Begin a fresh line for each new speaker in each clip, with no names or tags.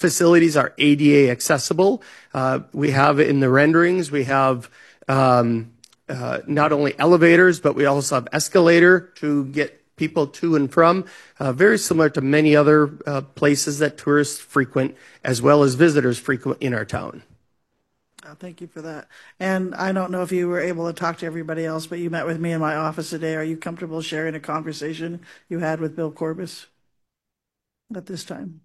facilities are ADA accessible. We have in the renderings, we have not only elevators, but we also have escalator to get people to and from, very similar to many other places that tourists frequent, as well as visitors frequent in our town.
Thank you for that. And I don't know if you were able to talk to everybody else, but you met with me in my office today. Are you comfortable sharing a conversation you had with Bill Corbis at this time?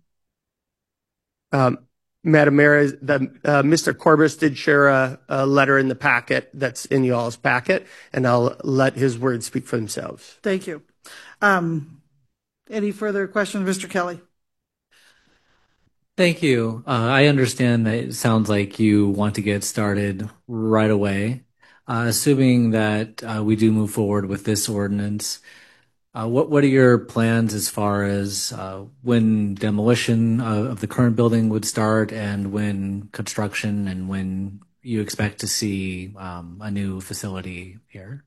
Madam Mayor, Mr. Corbis did share a letter in the packet that's in y'all's packet, and I'll let his words speak for themselves.
Thank you. Any further questions, Mr. Kelly?
Thank you. I understand that it sounds like you want to get started right away. Assuming that we do move forward with this ordinance, what are your plans as far as when demolition of the current building would start, and when construction, and when you expect to see a new facility here?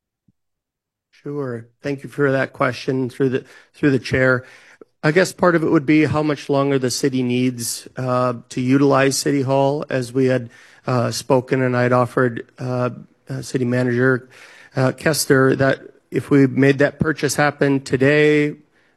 Sure. Thank you for that question through the chair. I guess part of it would be how much longer the city needs to utilize City Hall, as we had spoken, and I'd offered City Manager Kester that if we made that purchase happen today,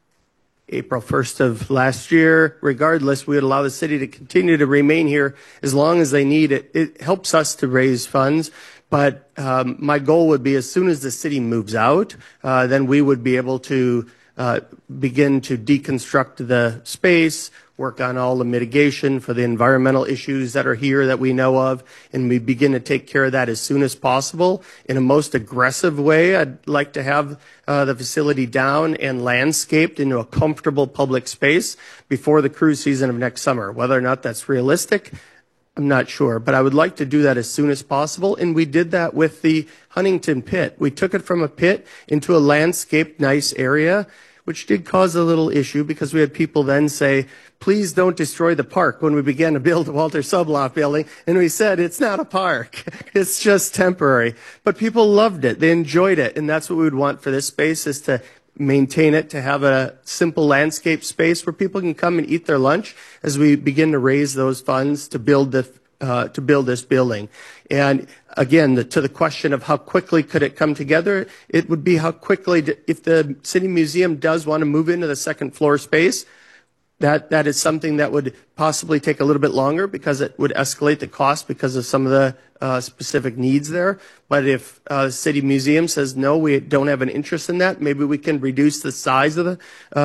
April 1st of last year, regardless, we would allow the city to continue to remain here as long as they need it. It helps us to raise funds. But my goal would be as soon as the city moves out, then we would be able to begin to deconstruct the space, work on all the mitigation for the environmental issues that are here that we know of, and we begin to take care of that as soon as possible. In a most aggressive way, I'd like to have the facility down and landscaped into a comfortable public space before the cruise season of next summer. Whether or not that's realistic, I'm not sure, but I would like to do that as soon as possible. And we did that with the Huntington Pit. We took it from a pit into a landscaped, nice area, which did cause a little issue because we had people then say, please don't destroy the park when we began to build the Walter Subloff building. And we said, it's not a park. It's just temporary. But people loved it. They enjoyed it. And that's what we would want for this space, is to maintain it, to have a simple landscape space where people can come and eat their lunch as we begin to raise those funds to build this building. And again, to the question of how quickly could it come together, it would be how quickly, if the City Museum does want to move into the second floor space, that is something that would possibly take a little bit longer because it would escalate the cost because of some of the specific needs there. But if City Museum says, no, we don't have an interest in that, maybe we can reduce the size of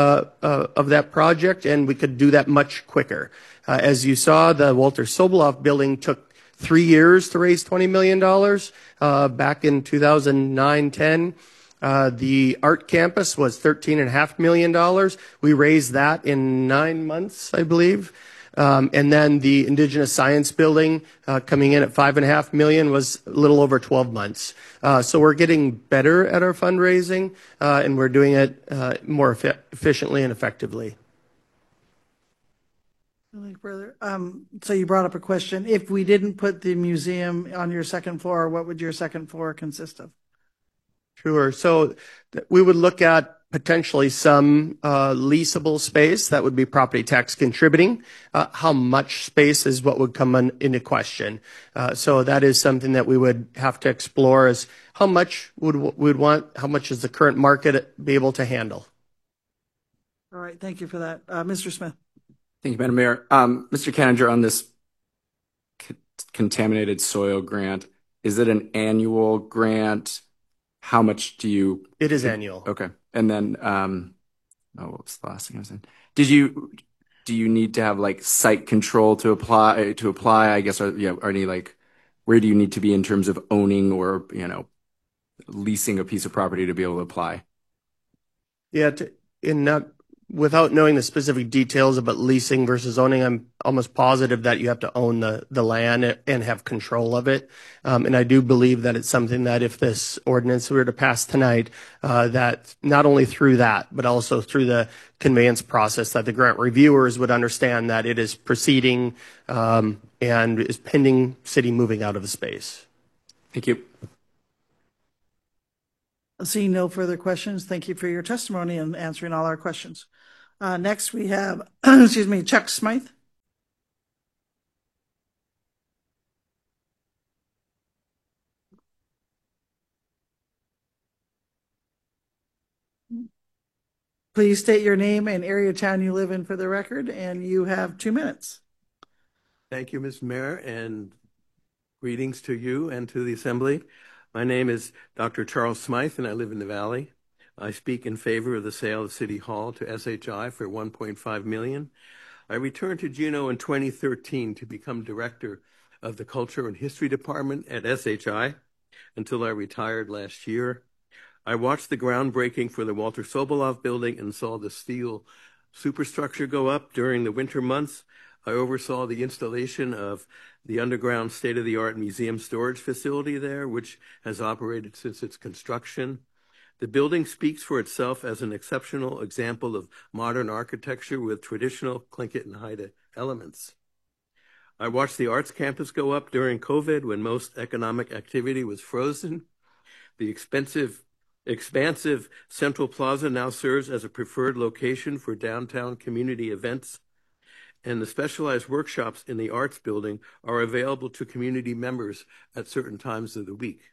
that project, and we could do that much quicker. As you saw, the Walter Soboloff building took 3 years to raise $20 million back in 2009-10. The art campus was $13.5 million. We raised that in 9 months, I believe. And then the Indigenous Science Building coming in at $5.5 million was a little over 12 months. So we're getting better at our fundraising, and we're doing it more efficiently and effectively.
Anything further? So you brought up a question. If we didn't put the museum on your second floor, what would your second floor consist of?
Sure. So we would look at potentially some leasable space that would be property tax contributing. How much space is what would come into question. So that is something that we would have to explore, is how much we'd want, how much does the current market be able to handle?
All right. Thank you for that. Mr. Smith.
Thank you, Madam Mayor. Mr. Canninger, on this contaminated soil grant, is it an annual grant? How much do you?
It is annual.
Okay. And then, what was the last thing I was saying? Do you need to have like site control to apply? I guess, are any like, where do you need to be in terms of owning or, leasing a piece of property to be able to apply?
Yeah, without knowing the specific details about leasing versus owning, I'm almost positive that you have to own the land and have control of it. And I do believe that it's something that if this ordinance were to pass tonight, that not only through that, but also through the conveyance process, that the grant reviewers would understand that it is proceeding and is pending city moving out of the space.
Thank you.
Seeing no further questions, thank you for your testimony and answering all our questions. Next, we have, Chuck Smythe. Please state your name and area town you live in for the record, and you have 2 minutes.
Thank you, Ms. Mayor, and greetings to you and to the Assembly. My name is Dr. Charles Smythe, and I live in the Valley. I speak in favor of the sale of City Hall to SHI for $1.5 million. I returned to Juneau in 2013 to become director of the Culture and History Department at SHI until I retired last year. I watched the groundbreaking for the Walter Sobolov building and saw the steel superstructure go up during the winter months. I oversaw the installation of the underground state-of-the-art museum storage facility there, which has operated since its construction. The building speaks for itself as an exceptional example of modern architecture with traditional Tlingit and Haida elements. I watched the arts campus go up during COVID when most economic activity was frozen. The expansive Central Plaza now serves as a preferred location for downtown community events, and the specialized workshops in the arts building are available to community members at certain times of the week.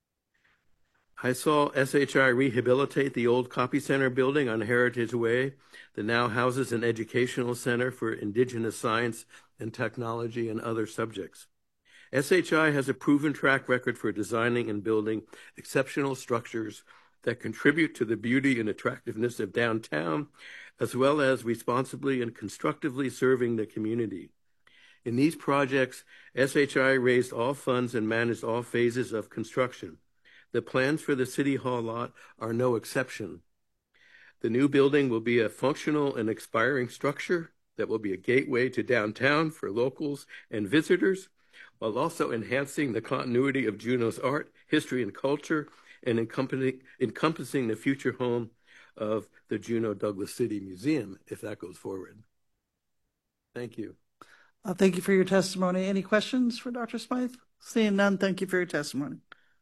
I saw SHI rehabilitate the old Copy Center building on Heritage Way that now houses an educational center for Indigenous science and technology and other subjects. SHI has a proven track record for designing and building exceptional structures that contribute to the beauty and attractiveness of downtown, as well as responsibly and constructively serving the community. In these projects, SHI raised all funds and managed all phases of construction. The plans for the City Hall lot are no exception. The new building will be a functional and inspiring structure that will be a gateway to downtown for locals and visitors, while also enhancing the continuity of Juneau's art, history, and culture, and encompassing the future home of the Juneau Douglas City Museum, if that goes forward. Thank you.
Thank you for your testimony. Any questions for Dr. Smythe? Seeing none, thank you for your testimony.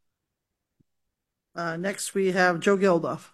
Next, we have Joe Geldof.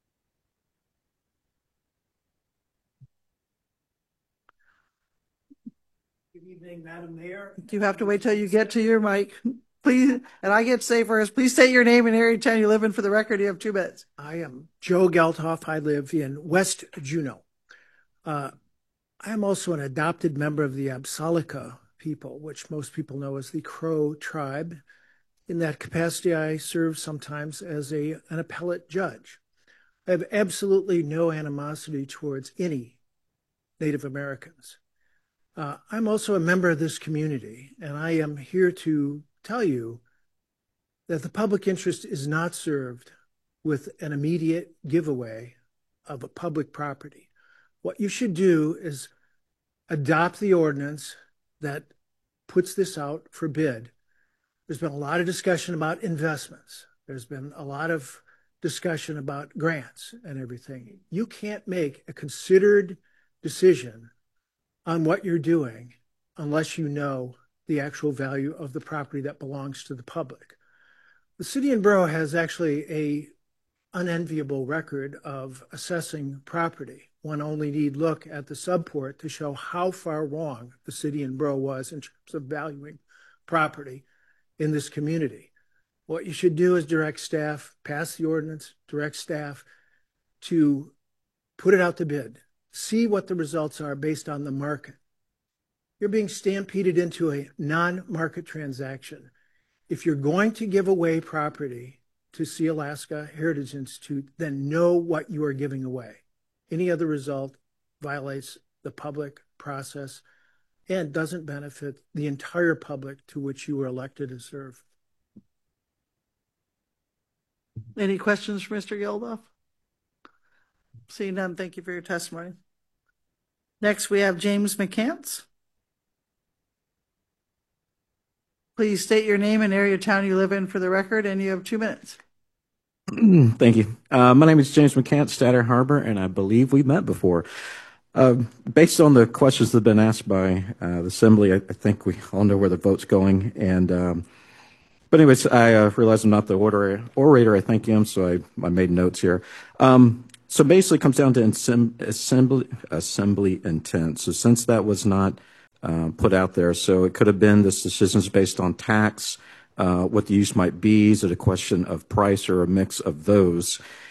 Good evening, Madam Mayor.
You have to wait till you get to your mic. Please, and I get to say first, please state your name and area town you live in for the record. You have 2 minutes.
I am Joe Geldof. I live in West Juneau. I am also an adopted member of the Absalika people, which most people know as the Crow tribe. In that capacity, I serve sometimes as an appellate judge. I have absolutely no animosity towards any Native Americans. I'm also a member of this community, and I am here to tell you that the public interest is not served with an immediate giveaway of a public property. What you should do is adopt the ordinance that puts this out for bid. There's been a lot of discussion about investments. There's been a lot of discussion about grants and everything. You can't make a considered decision on what you're doing unless you know the actual value of the property that belongs to the public. The city and borough has actually an unenviable record of assessing property. One only need look at the subport to show how far wrong the city and borough was in terms of valuing property in this community. What you should do is direct staff, pass the ordinance, direct staff to put it out to bid, see what the results are based on the market. You're being stampeded into a non-market transaction. If you're going to give away property to Sealaska Heritage Institute, then know what you are giving away. Any other result violates the public process and doesn't benefit the entire public to which you were elected to serve.
Any questions for Mr. Geldof? Seeing none, thank you for your testimony. Next, we have James McCants. Please state your name and area town you live in for the record, and you have 2 minutes.
Thank you. My name is James McCants, Statter Harbor, and I believe we've met before. Based on the questions that have been asked by the Assembly, I think we all know where the vote's going. But anyways, I realize I'm not the orator I think I am, so I made notes here. So basically it comes down to assembly intent. So since that was not put out there, so it could have been this decision is based on tax, what the use might be, is it a question of price or a mix of those?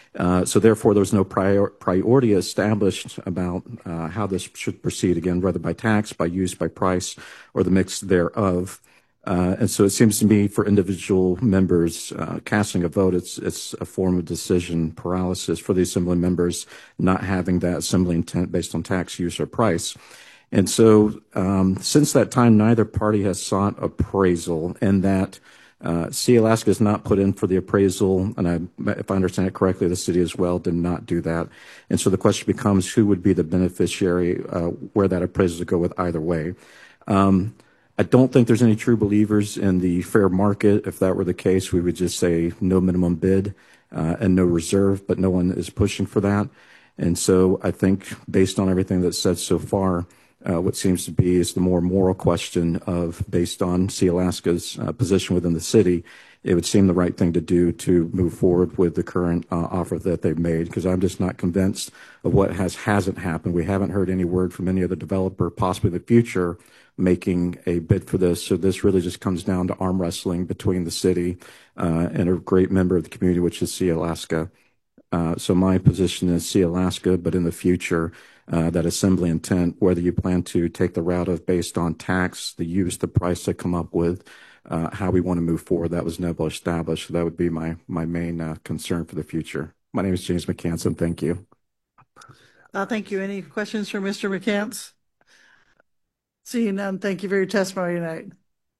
So therefore, there was no priority established about how this should proceed, again, whether by tax, by use, by price, or the mix thereof. And so it seems to me for individual members casting a vote, it's a form of decision paralysis for the assembly members not having that assembly intent based on tax, use, or price. And so since that time, neither party has sought appraisal, and that Sealaska is not put in for the appraisal, and if I understand it correctly, the city as well did not do that. And so the question becomes who would be the beneficiary where that appraisal would go with either way. I don't think there's any true believers in the fair market. If that were the case, we would just say no minimum bid and no reserve, but no one is pushing for that. And so I think based on everything that's said so far, what seems to be is the more moral question of, based on Sealaska's position within the city, it would seem the right thing to do to move forward with the current offer that they've made, because I'm just not convinced of what hasn't happened. We haven't heard any word from any other developer, possibly in the future, making a bid for this. So this really just comes down to arm wrestling between the city and a great member of the community, which is Sealaska. So my position is Sealaska, but in the future, that assembly intent, whether you plan to take the route of based on tax, the use, the price to come up with, how we want to move forward, that was never established. So that would be my main concern for the future. My name is James McCanson. Thank you.
Thank you. Any questions for Mr. McCants? Seeing none, thank you for your testimony tonight.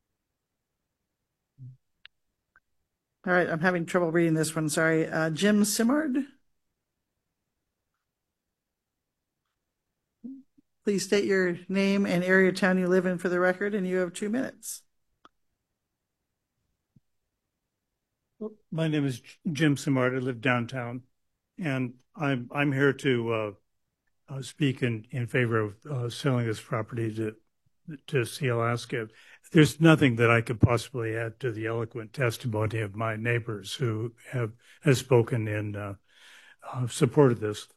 All right, I'm having trouble reading this one, sorry. Jim Simard? Please state your name and area of town you live in for the record, and you have 2 minutes.
My name is Jim Simard. I live downtown, and I'm here to speak in favor of selling this property to Sealaska. There's nothing that I could possibly add to the eloquent testimony of my neighbors who have spoken in support of this.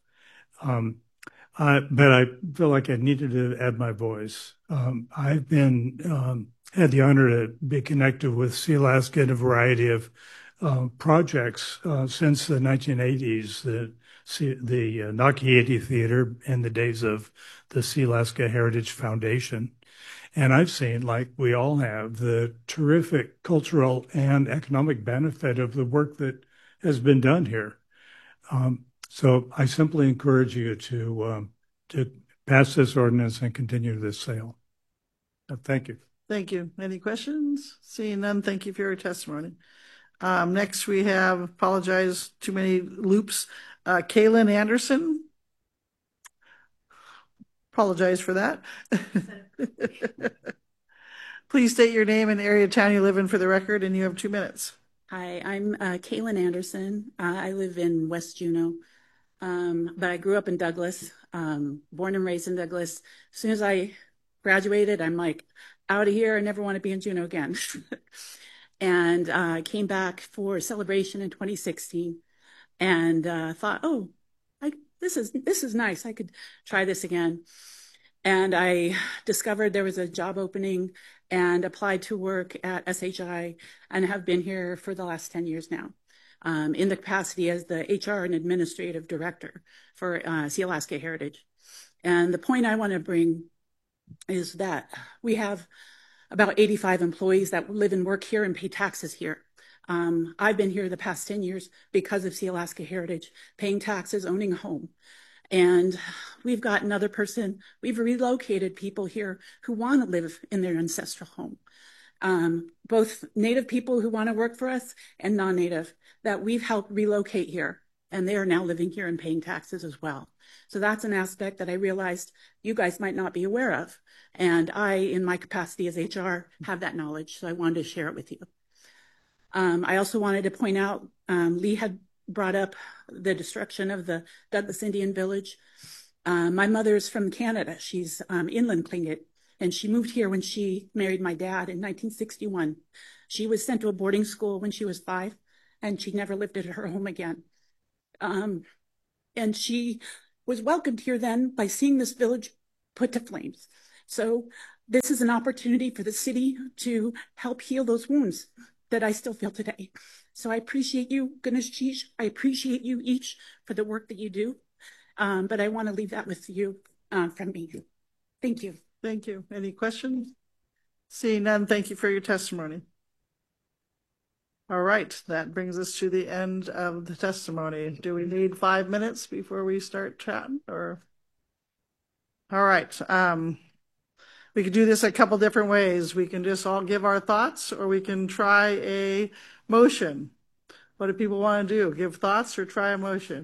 But I feel like I needed to add my voice. I've been had the honor to be connected with Sealaska in a variety of projects since the 1980s. The Nakieti Theater in the days of the Sealaska Heritage Foundation. And I've seen, like we all have, the terrific cultural and economic benefit of the work that has been done here. So I simply encourage you to pass this ordinance and continue this sale. Thank you.
Thank you. Any questions? Seeing none, thank you for your testimony. Next we have, apologize, too many loops, Kaylin Anderson. Apologize for that. Please state your name and area of town you live in for the record, and you have 2 minutes.
Hi, I'm Kaylin Anderson. I live in West Juneau, but I grew up in Douglas, born and raised in Douglas. As soon as I graduated, I'm like, out of here. I never want to be in Juneau again. And I came back for Celebration in 2016 and thought, oh, this is nice. I could try this again. And I discovered there was a job opening and applied to work at SHI and have been here for the last 10 years now in the capacity as the HR and Administrative Director for Sealaska Heritage. And the point I want to bring is that we have about 85 employees that live and work here and pay taxes here. I've been here the past 10 years because of Sealaska Heritage, paying taxes, owning a home. And we've got another person, we've relocated people here who want to live in their ancestral home. Both Native people who want to work for us and non-Native that we've helped relocate here. And they are now living here and paying taxes as well. So that's an aspect that I realized you guys might not be aware of. And I, in my capacity as HR, have that knowledge. So I wanted to share it with you. I also wanted to point out, Lee had brought up the destruction of the Douglas Indian Village. My mother's from Canada. She's inland Tlingit, and she moved here when she married my dad in 1961. She was sent to a boarding school when she was 5, and she never lived at her home again. And she was welcomed here then by seeing this village put to flames. So this is an opportunity for the city to help heal those wounds. that I still feel today. So I appreciate you, Ganesh. I appreciate you each for the work that you do. But I want to leave that with you from me. Thank you.
Thank you. Any questions? Seeing none, thank you for your testimony. All right, that brings us to the end of the testimony. Do we need 5 minutes before we start chatting, or? All right, we could do this a couple different ways. We can just all give our thoughts, or we can try a motion. What do people want to do? Give thoughts or try a motion?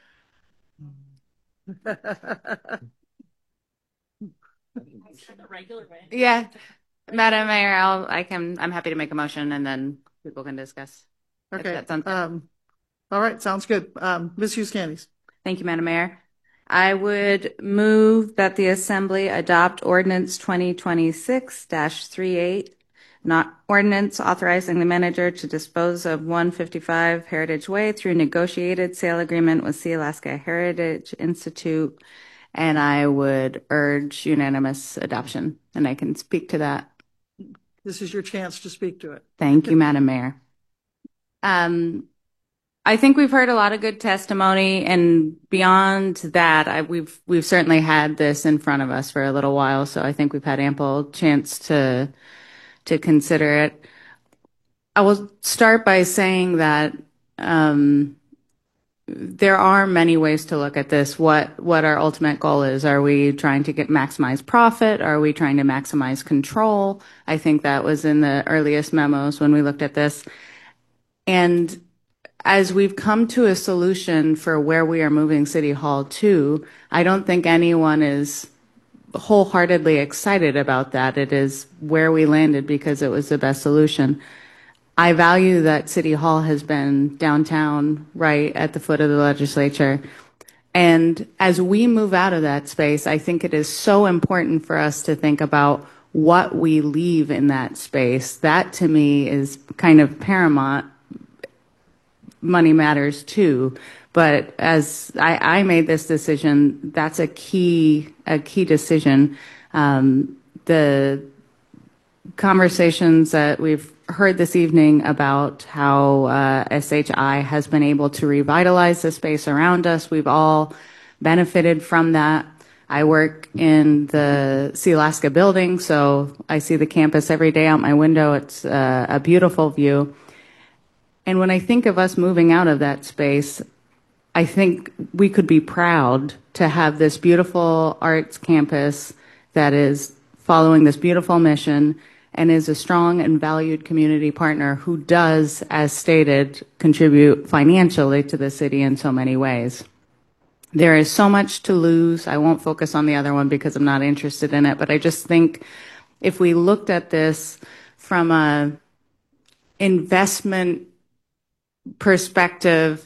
Yeah, Madam Mayor, I'm happy to make a motion and then people can discuss.
Okay.
That sounds good.
All right, sounds good. Ms. Hughes Candies.
Thank you, Madam Mayor. I would move that the Assembly adopt Ordinance 2026-38, not ordinance authorizing the manager to dispose of 155 Heritage Way through negotiated sale agreement with Sealaska Heritage Institute. And I would urge unanimous adoption, and I can speak to that.
This is your chance to speak to it.
Thank you, Madam Mayor. I think we've heard a lot of good testimony, and beyond that, we've certainly had this in front of us for a little while, so I think we've had ample chance to consider it. I will start by saying that there are many ways to look at this. What our ultimate goal is. Are we trying to maximize profit? Are we trying to maximize control? I think that was in the earliest memos when we looked at this. And as we've come to a solution for where we are moving City Hall to, I don't think anyone is wholeheartedly excited about that. It is where we landed because it was the best solution. I value that City Hall has been downtown, right at the foot of the legislature. And as we move out of that space, I think it is so important for us to think about what we leave in that space. That to me is kind of paramount. Money matters too. But as I made this decision, that's a key decision. The conversations that we've heard this evening about how SHI has been able to revitalize the space around us. We've all benefited from that. I work in the Sealaska building, so I see the campus every day out my window. It's a beautiful view. And when I think of us moving out of that space, I think we could be proud to have this beautiful arts campus that is following this beautiful mission and is a strong and valued community partner who does, as stated, contribute financially to the city in so many ways. There is so much to lose. I won't focus on the other one because I'm not interested in it, but I just think if we looked at this from a investment perspective,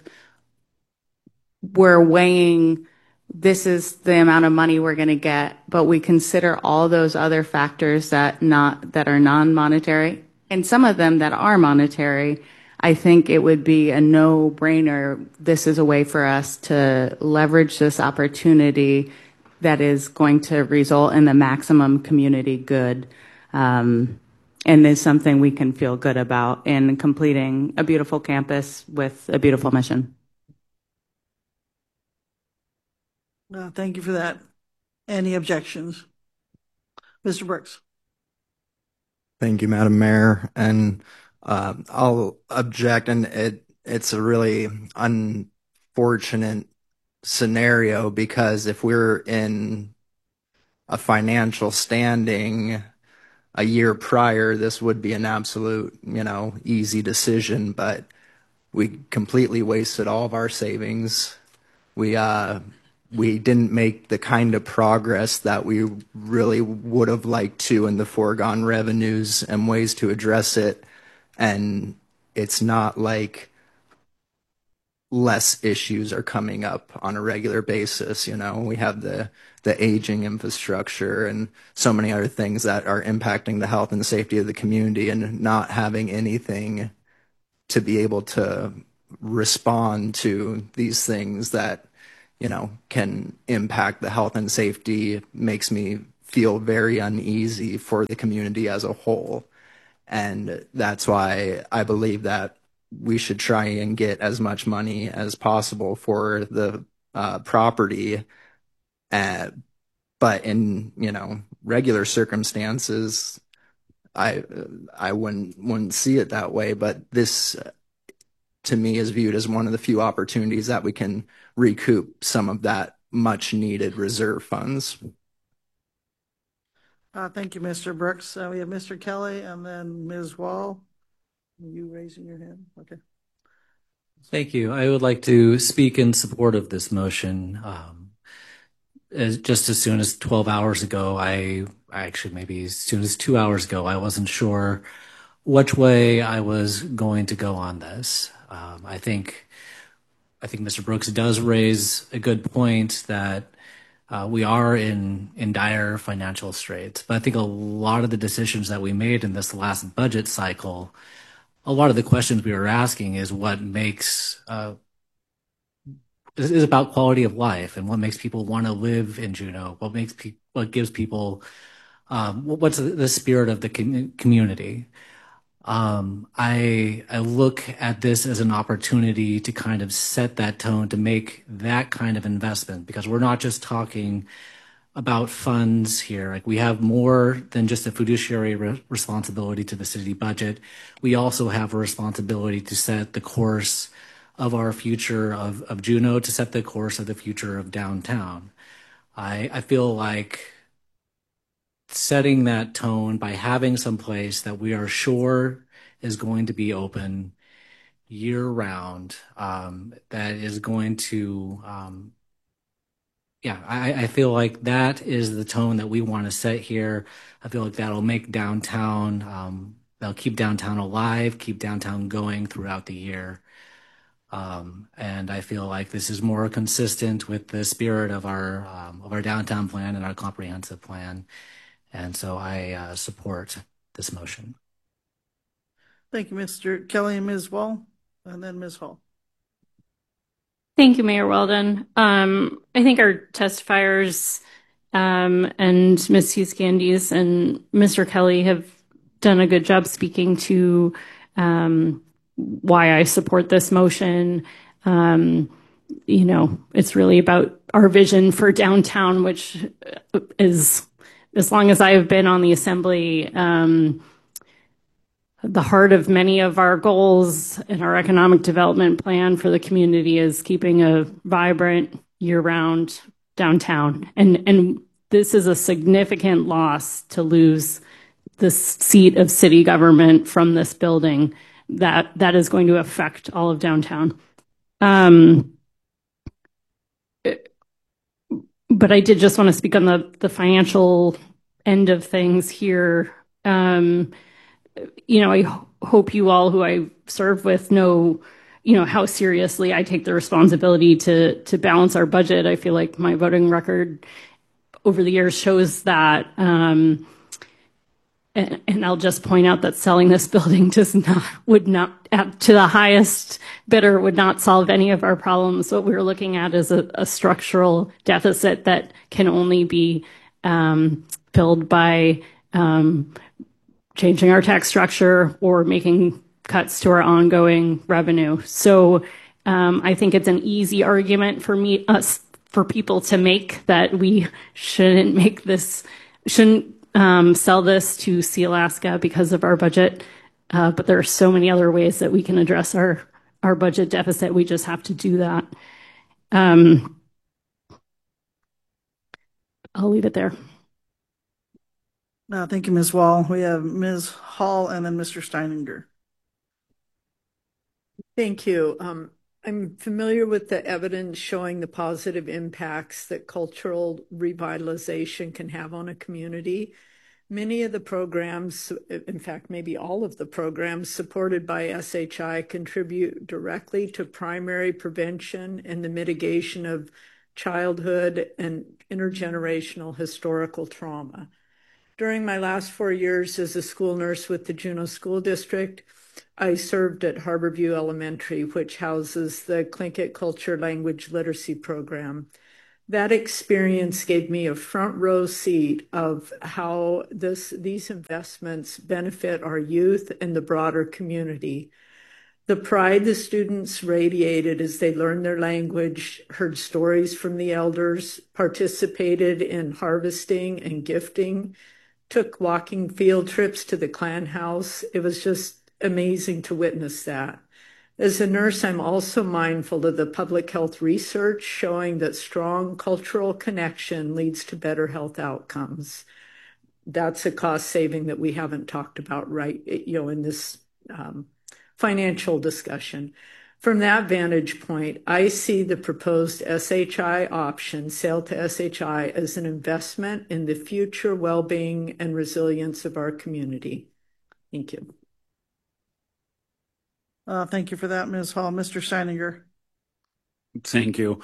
we're weighing this is the amount of money we're going to get, but we consider all those other factors that are non-monetary, and some of them that are monetary. I think it would be a no-brainer. This is a way for us to leverage this opportunity that is going to result in the maximum community good, and is something we can feel good about in completing a beautiful campus with a beautiful mission.
Thank you for that. Any objections? Mr. Brooks.
Thank you, Madam Mayor. And I'll object, and it's a really unfortunate scenario because if we're in a financial standing a year prior, this would be an absolute, easy decision, but we completely wasted all of our savings. We didn't make the kind of progress that we really would have liked to in the foregone revenues and ways to address it. And it's not like less issues are coming up on a regular basis. We have the aging infrastructure and so many other things that are impacting the health and safety of the community, and not having anything to be able to respond to these things that can impact the health and safety makes me feel very uneasy for the community as a whole. And that's why I believe that we should try and get as much money as possible for the property. But in, regular circumstances, I wouldn't see it that way. But this, to me, is viewed as one of the few opportunities that we can recoup some of that much needed reserve funds.
Thank you, Mr. Brooks. We have Mr. Kelly and then Ms. Wall. Are you raising your hand? Okay.
Thank you. I would like to speak in support of this motion. Just as soon as 12 hours ago, actually maybe as soon as 2 hours ago, I wasn't sure which way I was going to go on this. I think Mr. Brooks does raise a good point that we are in dire financial straits. But I think a lot of the decisions that we made in this last budget cycle, a lot of the questions we were asking is what makes is about quality of life and what makes people want to live in Juneau. What gives people what's the spirit of the community. I look at this as an opportunity to kind of set that tone, to make that kind of investment, because we're not just talking about funds here. Like, we have more than just a fiduciary responsibility to the city budget. We also have a responsibility to set the course of our future of Juneau, to set the course of the future of downtown. I feel like setting that tone by having some place that we are sure is going to be open year round, that is going to, I feel like that is the tone that we want to set here. I feel like that'll make downtown, that'll keep downtown alive, keep downtown going throughout the year. And I feel like this is more consistent with the spirit of our downtown plan and our comprehensive plan. And so I support this motion.
Thank you, Mr. Kelly and Ms. Wall, and then Ms. Hall.
Thank you, Mayor Weldon. I think our testifiers and Ms. Hughes-Candies and Mr. Kelly have done a good job speaking to why I support this motion. It's really about our vision for downtown, which is, as long as I have been on the assembly, the heart of many of our goals in our economic development plan for the community is keeping a vibrant year-round downtown. And this is a significant loss to lose the seat of city government from this building. That is going to affect all of downtown. But I did just want to speak on the financial end of things here. I hope you all who I serve with know, how seriously I take the responsibility to balance our budget. I feel like my voting record over the years shows that. And I'll just point out that selling this building would not, to the highest bidder, would not solve any of our problems. What we're looking at is a structural deficit that can only be filled by changing our tax structure or making cuts to our ongoing revenue. So I think it's an easy argument for people to make that we shouldn't sell this to Sealaska because of our budget. But there are so many other ways that we can address our budget deficit. We just have to do that. I'll leave it there.
Thank you, Ms. Wall. We have Ms. Hall and then Mr. Steininger.
Thank you. I'm familiar with the evidence showing the positive impacts that cultural revitalization can have on a community. Many of the programs, in fact, maybe all of the programs supported by SHI contribute directly to primary prevention and the mitigation of childhood and intergenerational historical trauma. During my last 4 years as a school nurse with the Juneau School District, I served at Harborview Elementary, which houses the Tlingit Culture Language Literacy Program. That experience gave me a front row seat of how these investments benefit our youth and the broader community. The pride the students radiated as they learned their language, heard stories from the elders, participated in harvesting and gifting, took walking field trips to the clan house. It was just amazing to witness that. As a nurse, I'm also mindful of the public health research showing that strong cultural connection leads to better health outcomes. That's a cost saving that we haven't talked about in this financial discussion. From that vantage point, I see the proposed SHI option, sale to SHI, as an investment in the future well-being and resilience of our community. Thank you.
Thank you for that, Ms. Hall. Mr. Steininger.
Thank you.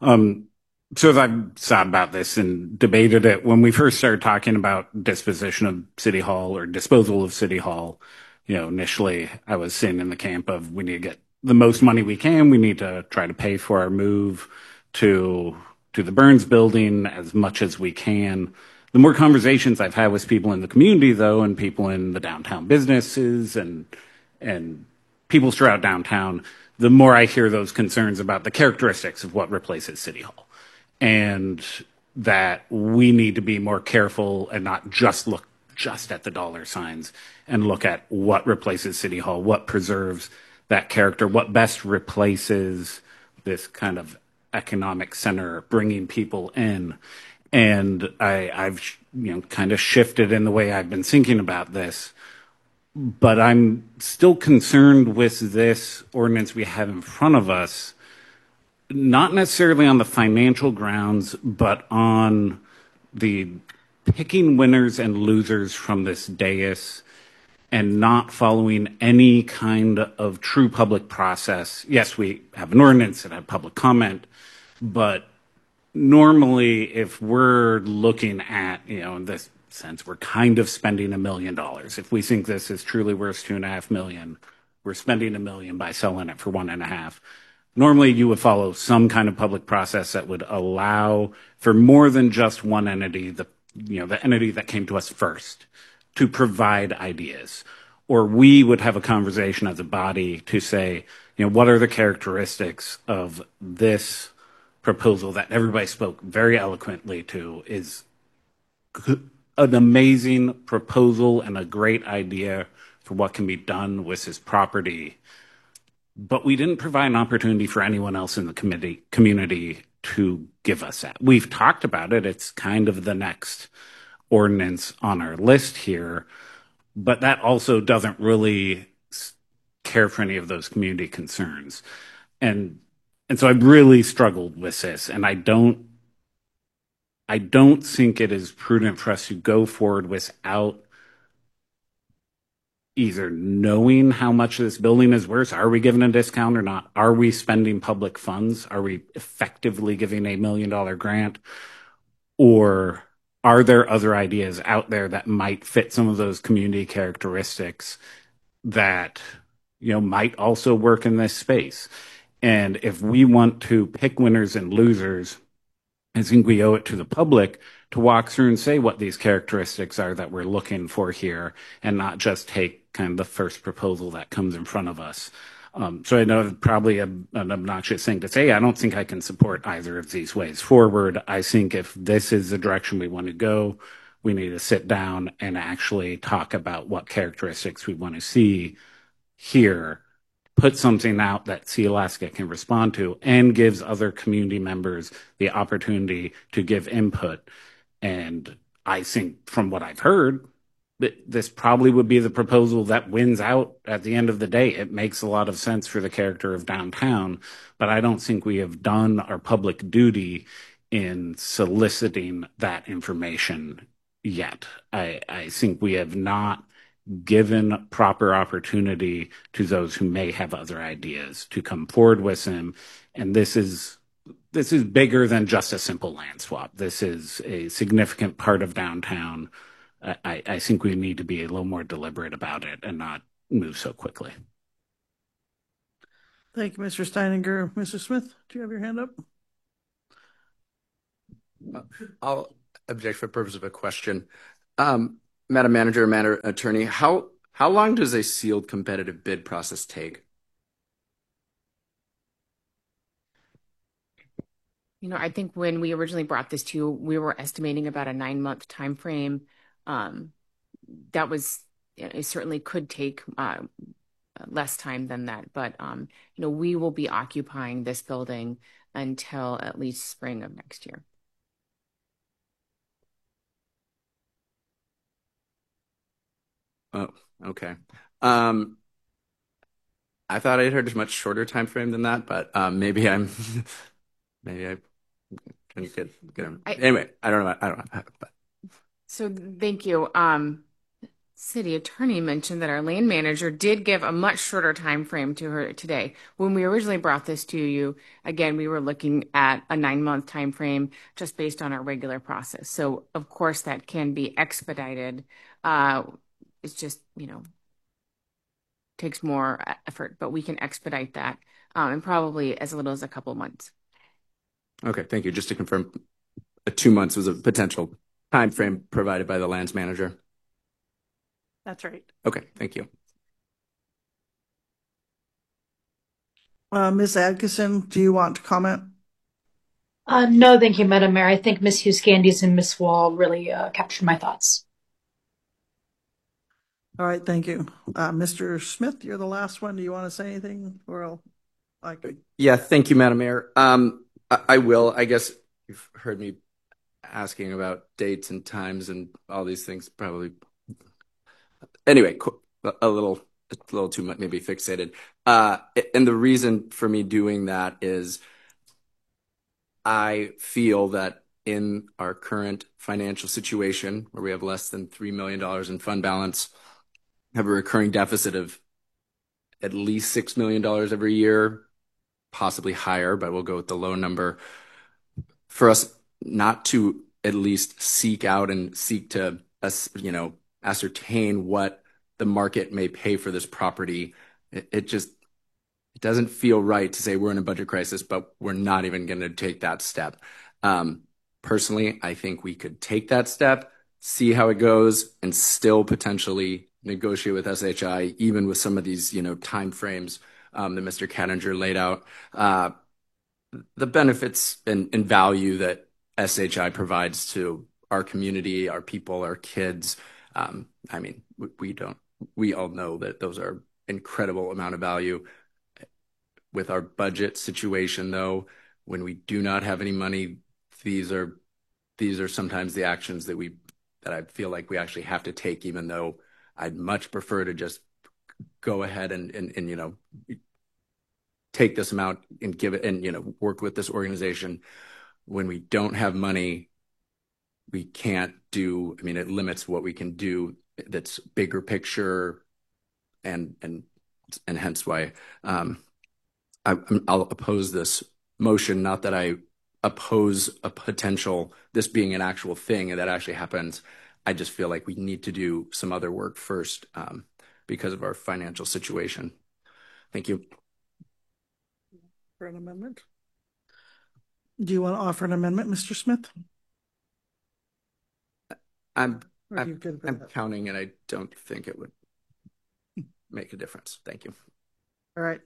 So as I've thought about this and debated it, when we first started talking about disposition of City Hall or disposal of City Hall, initially I was sitting in the camp of we need to get the most money we can. We need to try to pay for our move to the Burns building as much as we can. The more conversations I've had with people in the community, though, and people in the downtown businesses and people throughout downtown, the more I hear those concerns about the characteristics of what replaces City Hall. And that we need to be more careful and not just look just at the dollar signs and look at what replaces City Hall, what preserves that character, what best replaces this kind of economic center, bringing people in. And I've kind of shifted in the way I've been thinking about this. But I'm still concerned with this ordinance we have in front of us, not necessarily on the financial grounds, but on the picking winners and losers from this dais and not following any kind of true public process. Yes, we have an ordinance and have public comment, but normally if we're looking at, in this sense, we're kind of spending $1 million. If we think this is truly worth $2.5 million, we're spending $1 million by selling it for $1.5 million. Normally, you would follow some kind of public process that would allow for more than just one entity, the entity that came to us first, to provide ideas. Or we would have a conversation as a body to say, what are the characteristics of this proposal that everybody spoke very eloquently to is an amazing proposal and a great idea for what can be done with this property. But we didn't provide an opportunity for anyone else in the community to give us that. We've talked about it. It's kind of the next ordinance on our list here, but that also doesn't really care for any of those community concerns. And so I've really struggled with this, and I don't think it is prudent for us to go forward without either knowing how much this building is worth. Are we giving a discount or not? Are we spending public funds? Are we effectively giving a $1 million grant? Or are there other ideas out there that might fit some of those community characteristics that, might also work in this space? And if we want to pick winners and losers, I think we owe it to the public to walk through and say what these characteristics are that we're looking for here and not just take kind of the first proposal that comes in front of us. So I know it's probably an obnoxious thing to say. I don't think I can support either of these ways forward. I think if this is the direction we want to go, we need to sit down and actually talk about what characteristics we want to see here, put something out that Sealaska can respond to and gives other community members the opportunity to give input. And I think from what I've heard, this probably would be the proposal that wins out at the end of the day. It makes a lot of sense for the character of downtown, but I don't think we have done our public duty in soliciting that information yet. I think we have not given proper opportunity to those who may have other ideas to come forward with them. And this is bigger than just a simple land swap. This is a significant part of downtown. I think we need to be a little more deliberate about it and not move so quickly.
Thank you, Mr. Steininger. Mr. Smith, do you have your hand up?
I'll object for the purpose of a question. Madam Manager, Madam Attorney, how long does a sealed competitive bid process take?
I think when we originally brought this to you, we were estimating about a 9-month time frame. That was, it certainly could take less time than that, but we will be occupying this building until at least spring of next year.
Oh, okay. I thought I'd heard a much shorter time frame than that, but maybe I can get anyway. I don't know. But.
So thank you. City attorney mentioned that our land manager did give a much shorter time frame to her today. When we originally brought this to you, again, we were looking at a 9-month time frame just based on our regular process. So of course that can be expedited. It's just, takes more effort, but we can expedite that, and probably as little as a couple months.
Okay, thank you. Just to confirm, 2 months was a potential time frame provided by the lands manager.
That's right.
Okay, thank you.
Ms. Adkisson, do you want to comment?
No, thank you, Madam Mayor. I think Ms. Hughes-Candies and Ms. Wall really captured my thoughts.
All right, thank you. Mr. Smith, you're the last one. Do you want to say anything?
Yeah, thank you, Madam Mayor. I will. I guess you've heard me asking about dates and times and all these things probably. Anyway, a little too much, maybe fixated. And the reason for me doing that is I feel that in our current financial situation, where we have less than $3 million in fund balance, have a recurring deficit of at least $6 million every year, possibly higher, but we'll go with the low number. For us not to at least seek out and seek to, ascertain what the market may pay for this property, it doesn't feel right to say we're in a budget crisis, but we're not even going to take that step. Personally, I think we could take that step, see how it goes, and still potentially negotiate with SHI, even with some of these, time frames that Mr. Kattinger laid out. The benefits and value that SHI provides to our community, our people, our kids. We all know that those are incredible amount of value. With our budget situation, though, when we do not have any money, these are sometimes the actions that I feel like we actually have to take, even though I'd much prefer to just go ahead and take this amount and give it and work with this organization. When we don't have money, we can't do. It limits what we can do. That's bigger picture, and hence why I'll oppose this motion. Not that I oppose a potential this being an actual thing and that actually happens. I just feel like we need to do some other work first because of our financial situation. Thank you.
For an amendment? Do you want to offer an amendment, Mr. Smith?
I'm counting, and I don't think it would make a difference. Thank you.
All right.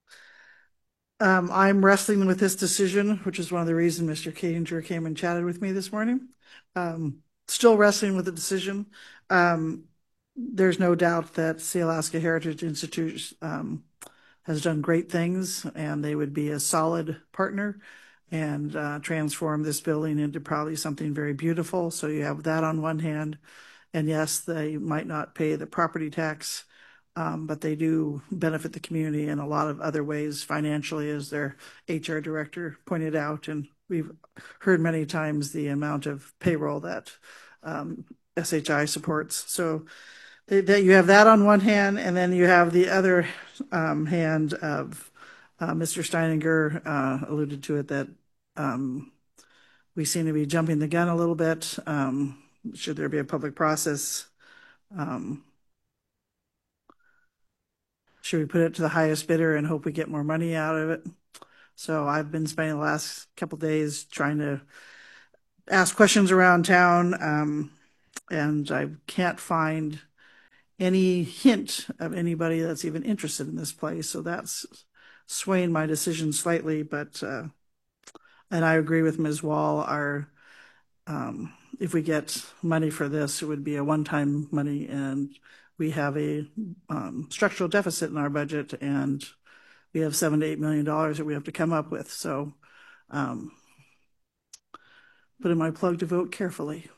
I'm wrestling with this decision, which is one of the reasons Mr. Kattinger came and chatted with me this morning. Still wrestling with the decision. There's no doubt that Sealaska Heritage Institute has done great things, and they would be a solid partner and transform this building into probably something very beautiful. So you have that on one hand. And yes, they might not pay the property tax, but they do benefit the community in a lot of other ways financially, as their HR director pointed out. And we've heard many times the amount of payroll that SHI supports. So that you have that on one hand, and then you have the other hand of Mr. Steininger alluded to it, that we seem to be jumping the gun a little bit. Should there be a public process? Should we put it to the highest bidder and hope we get more money out of it? So I've been spending the last couple of days trying to asked questions around town, and I can't find any hint of anybody that's even interested in this place. So that's swaying my decision slightly. But and I agree with Ms. Wall. If we get money for this, it would be a one-time money, and we have a structural deficit in our budget, and we have $7 to $8 million that we have to come up with. So put in my plug to vote carefully.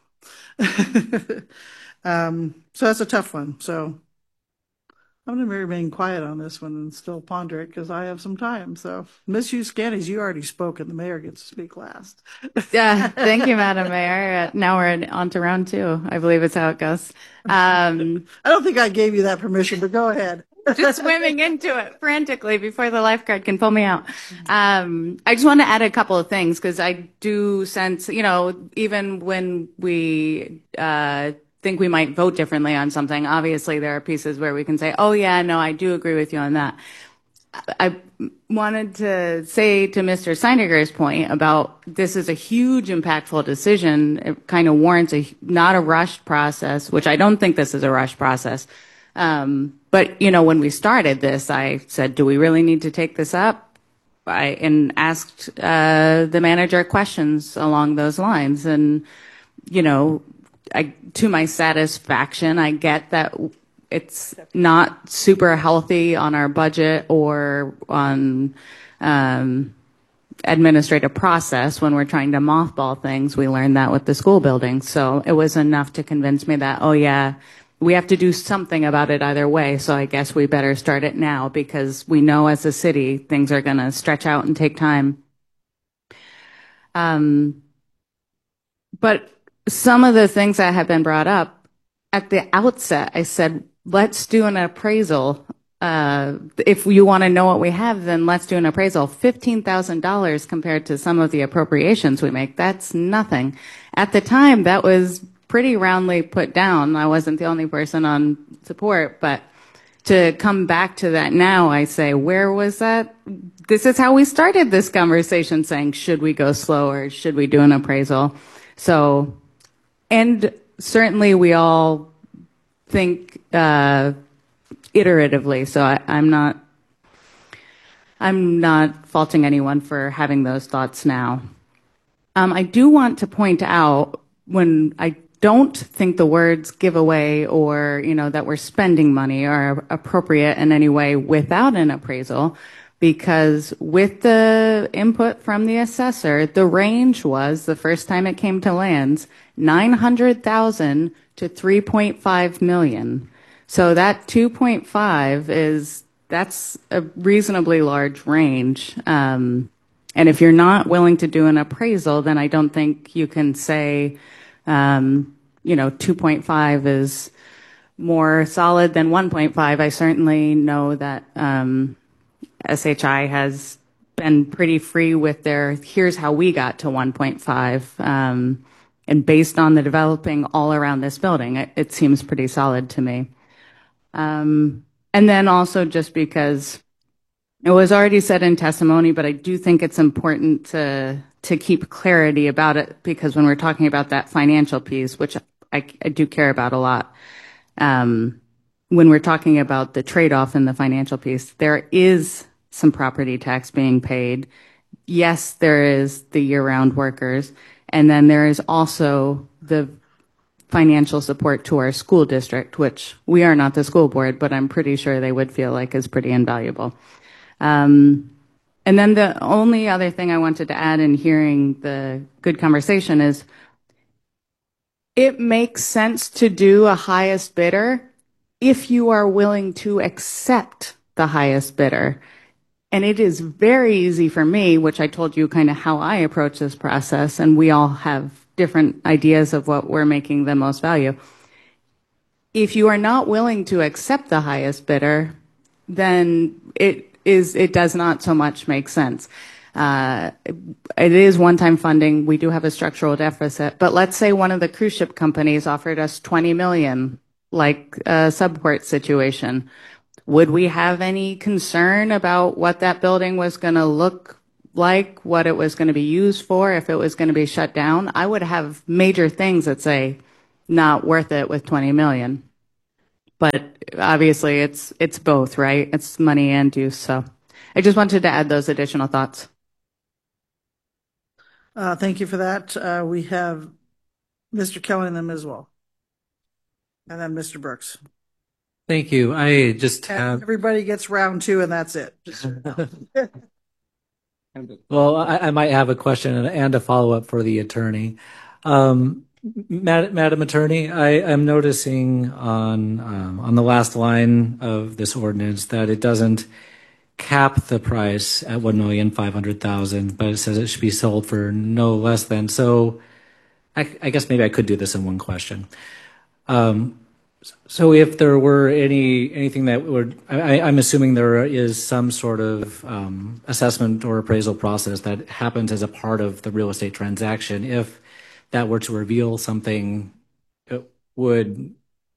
So that's a tough one. So I'm going to remain quiet on this one and still ponder it because I have some time. So Ms. Hughes Candies, you already spoke and the mayor gets to speak last.
Yeah, thank you, Madam Mayor. Now we're on to round two. I believe it's how it goes.
I don't think I gave you that permission, but go ahead.
Just swimming into it frantically before the lifeguard can pull me out. I just want to add a couple of things because I do sense, even when we think we might vote differently on something, obviously there are pieces where we can say, oh yeah, no, I do agree with you on that. I wanted to say to Mr. Seininger's point about this is a huge impactful decision. It kind of warrants not a rushed process, which I don't think this is a rushed process. But when we started this, I said, do we really need to take this up? And asked the manager questions along those lines. And, to my satisfaction, I get that it's not super healthy on our budget or on administrative process when we're trying to mothball things. We learned that with the school building. So it was enough to convince me that, oh yeah, we have to do something about it either way. So I guess we better start it now because we know as a city things are going to stretch out and take time. But some of the things that have been brought up at the outset, I said, let's do an appraisal. If you want to know what we have, then let's do an appraisal. $15,000 compared to some of the appropriations we make, that's nothing. At the time, that was pretty roundly put down. I wasn't the only person on support, but to come back to that now, I say, where was that? This is how we started this conversation, saying, should we go slower? Should we do an appraisal? So, and certainly we all think iteratively, so I'm not faulting anyone for having those thoughts now. I do want to point out when I don't think the words giveaway or, that we're spending money are appropriate in any way without an appraisal, because with the input from the assessor, the range was, the first time it came to lands, 900,000 to 3.5 million. So that 2.5 that's a reasonably large range. And if you're not willing to do an appraisal, then I don't think you can say, 2.5 is more solid than 1.5. I certainly know that SHI has been pretty free with their, here's how we got to 1.5. And based on the developing all around this building, it seems pretty solid to me. And then also just because it was already said in testimony, but I do think it's important to keep clarity about it, because when we're talking about that financial piece, which I do care about a lot, when we're talking about the trade-off in the financial piece, there is some property tax being paid. Yes, there is the year-round workers, and then there is also the financial support to our school district, which we are not the school board, but I'm pretty sure they would feel like is pretty invaluable. And then the only other thing I wanted to add in hearing the good conversation is it makes sense to do a highest bidder if you are willing to accept the highest bidder. And it is very easy for me, which I told you kind of how I approach this process, and we all have different ideas of what we're making the most value. If you are not willing to accept the highest bidder, then it does not so much make sense. It is one-time funding. We do have a structural deficit, but let's say one of the cruise ship companies offered us $20 million, like a subport situation. Would we have any concern about what that building was going to look like, what it was going to be used for, if it was going to be shut down, I would have major things that say not worth it with 20 million. But obviously it's both, right? It's money and use. So I just wanted to add those additional thoughts.
Thank you for that. We have Mr. Kelly and then Ms. Wall. And then Mr. Brooks.
Thank you. I just
And
have.
everybody gets round two and that's it. Just so you know.
Well, I might have a question and a follow-up for the attorney. Madam Attorney, I'm noticing on the last line of this ordinance that it doesn't cap the price at 1,500,000, but it says it should be sold for no less than. So I guess maybe I could do this in one question. So if there were anything that would, I'm assuming there is some sort of assessment or appraisal process that happens as a part of the real estate transaction. If that were to reveal something, it would,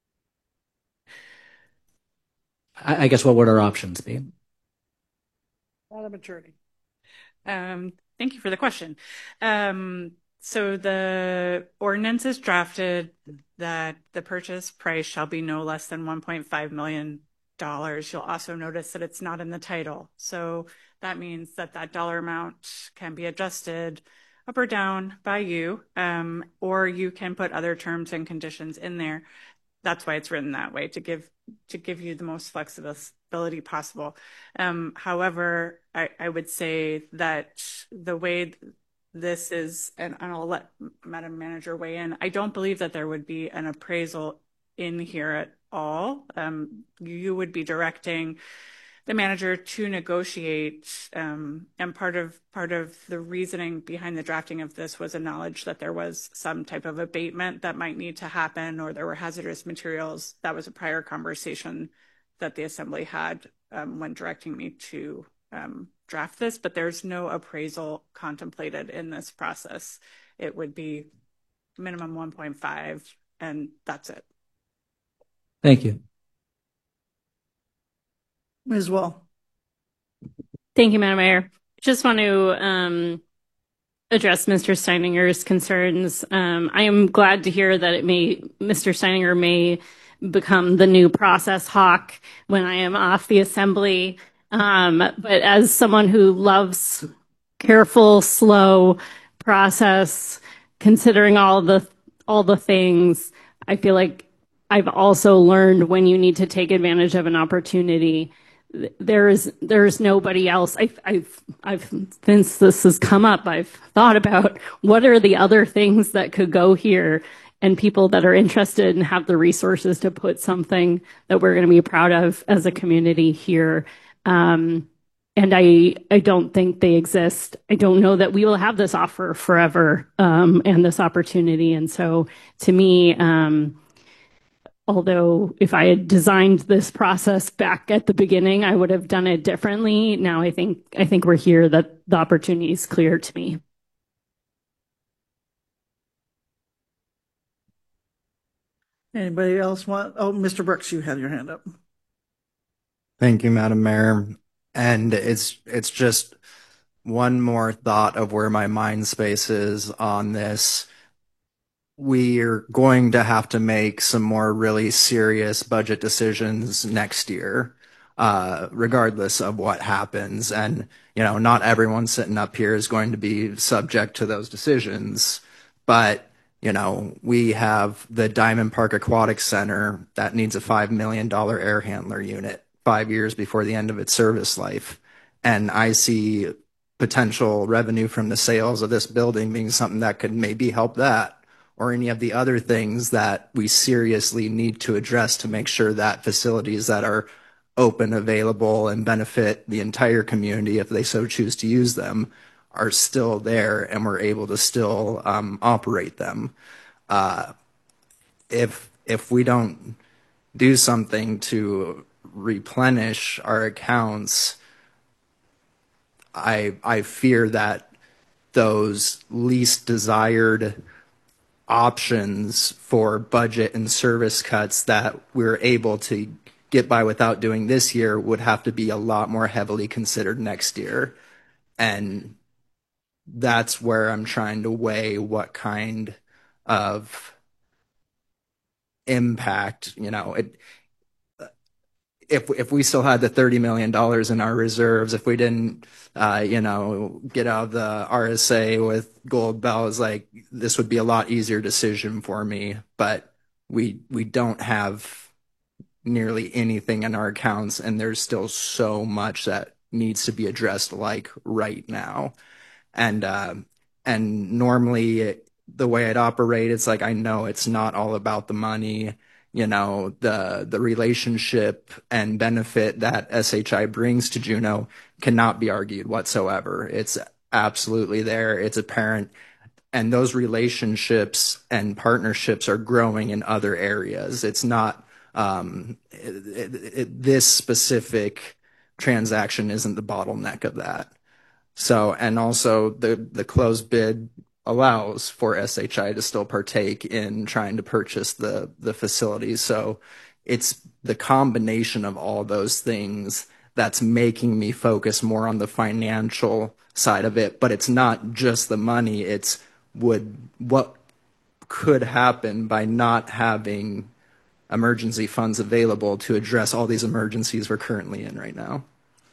I guess, what would our options be?
Madam Attorney.
Thank you for the question. So the ordinance is drafted that the purchase price shall be no less than $1.5 million. You'll also notice that it's not in the title. So that means that that dollar amount can be adjusted up or down by you, or you can put other terms and conditions in there. That's why it's written that way, to give you the most flexibility possible. However, I would say that the way this is, and I'll let Madam Manager weigh in, I don't believe that there would be an appraisal in here at all. You would be directing the manager to negotiate, and part of the reasoning behind the drafting of this was a knowledge that there was some type of abatement that might need to happen, or there were hazardous materials. That was a prior conversation that the Assembly had when directing me to draft this, but there's no appraisal contemplated in this process. It would be minimum 1.5, and that's it.
Thank you.
Ms. Wall.
Thank you, Madam Mayor. Just want to address Mr. Steininger's concerns. I am glad to hear that Mr. Steininger may become the new process hawk when I am off the Assembly. But as someone who loves careful, slow process, considering all the things, I feel like I've also learned when you need to take advantage of an opportunity. There's nobody else. I've since this has come up, I've thought about what are the other things that could go here, and people that are interested and have the resources to put something that we're going to be proud of as a community here. And I don't think they exist. I don't know that we will have this offer forever, and this opportunity. And so to me, although if I had designed this process back at the beginning, I would have done it differently. Now I think we're here, that the opportunity is clear to me.
Anybody else want? Oh, Mr. Brooks, you have your hand up.
Thank you, Madam Mayor. And it's just one more thought of where my mind space is on this. We're going to have to make some more really serious budget decisions next year, regardless of what happens. And, not everyone sitting up here is going to be subject to those decisions. But, we have the Diamond Park Aquatic Center that needs a $5 million air handler unit 5 years before the end of its service life. And I see potential revenue from the sales of this building being something that could maybe help that, or any of the other things that we seriously need to address to make sure that facilities that are open, available, and benefit the entire community, if they so choose to use them, are still there and we're able to still operate them. If we don't do something to replenish our accounts, I fear that those least desired options for budget and service cuts that we're able to get by without doing this year would have to be a lot more heavily considered next year. And that's where I'm trying to weigh what kind of impact, if we still had the $30 million in our reserves, if we didn't, get out of the RSA with gold bells, like this would be a lot easier decision for me. But we don't have nearly anything in our accounts, and there's still so much that needs to be addressed, like right now. And normally the way I'd operate, it's like I know it's not all about the money. The relationship and benefit that SHI brings to Juneau cannot be argued whatsoever. It's absolutely there. It's apparent. And those relationships and partnerships are growing in other areas. It's not, this specific transaction isn't the bottleneck of that. So, and also the closed bid allows for SHI to still partake in trying to purchase the facilities. So it's the combination of all those things that's making me focus more on the financial side of it. But it's not just the money, it's what could happen by not having emergency funds available to address all these emergencies we're currently in right now.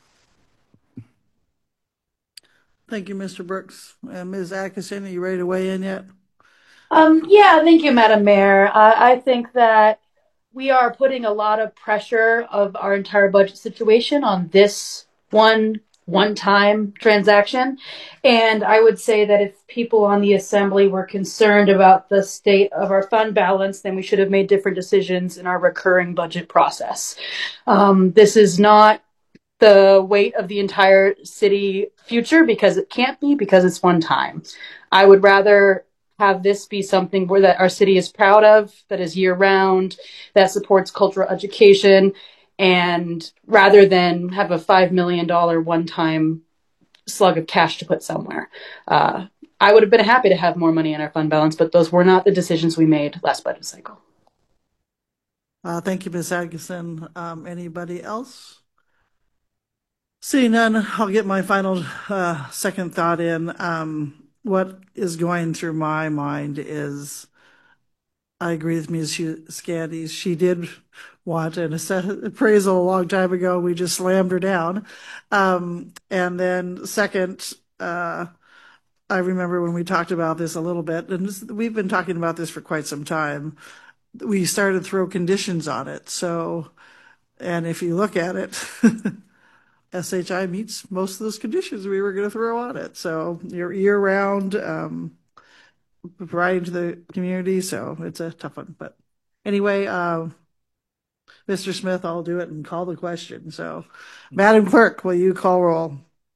Thank you, Mr. Brooks. Ms. Atkinson, are you ready to weigh in yet?
Yeah, thank you, Madam Mayor. I think that we are putting a lot of pressure of our entire budget situation on this one-time transaction. And I would say that if people on the assembly were concerned about the state of our fund balance, then we should have made different decisions in our recurring budget process. This is not the weight of the entire city future, because it can't be, because it's one time. I would rather have this be something that our city is proud of, that is year round, that supports cultural education, and rather than have a $5 million one-time slug of cash to put somewhere. I would have been happy to have more money in our fund balance, but those were not the decisions we made last budget cycle.
Thank you, Ms. Atkinson. Anybody else? Seeing none, I'll get my final second thought in. What is going through my mind is, I agree with Ms. Scandies. She did want an appraisal a long time ago. We just slammed her down. And then second, I remember when we talked about this a little bit, and we've been talking about this for quite some time. We started to throw conditions on it. So, and if you look at it, SHI meets most of those conditions we were going to throw on it. So you're year-round, providing to the community. So it's a tough one. But anyway, Mr. Smith, I'll do it and call the question. So, Madam Clerk, will you call roll?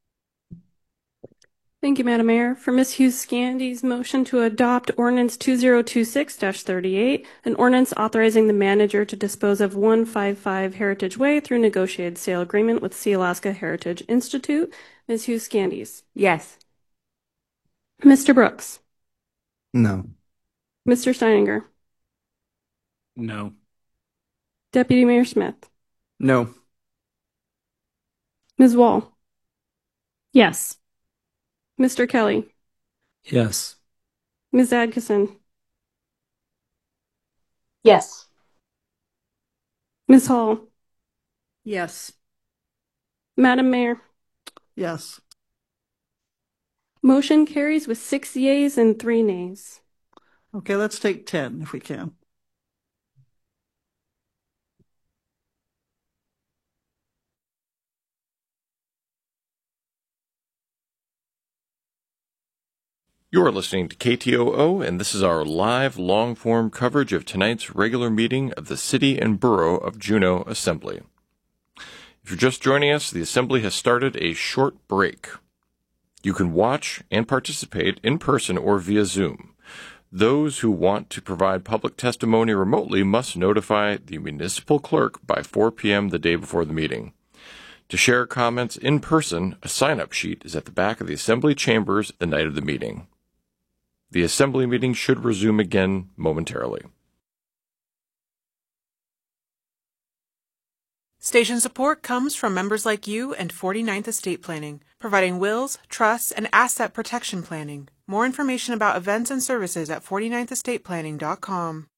Thank you, Madam Mayor. For Ms. Hughes-Scandi's motion to adopt Ordinance 2026-38, an ordinance authorizing the manager to dispose of 155 Heritage Way through negotiated sale agreement with Sealaska Heritage Institute. Ms. Hughes-Scandi's.
Yes.
Mr. Brooks.
No.
Mr. Steininger.
No.
Deputy Mayor Smith.
No.
Ms. Wall.
Yes.
Mr. Kelly.
Yes.
Ms. Atkinson.
Yes.
Ms. Hall.
Yes.
Madam Mayor.
Yes.
Motion carries with 6 yeas and 3 nays.
Okay, let's take 10 if we can.
You are listening to KTOO, and this is our live, long-form coverage of tonight's regular meeting of the City and Borough of Juneau Assembly. If you're just joining us, the Assembly has started a short break. You can watch and participate in person or via Zoom. Those who want to provide public testimony remotely must notify the municipal clerk by 4 p.m. the day before the meeting. To share comments in person, a sign-up sheet is at the back of the Assembly chambers the night of the meeting. The Assembly meeting should resume again momentarily.
Station support comes from members like you and 49th Estate Planning, providing wills, trusts, and asset protection planning. More information about events and services at 49thEstatePlanning.com.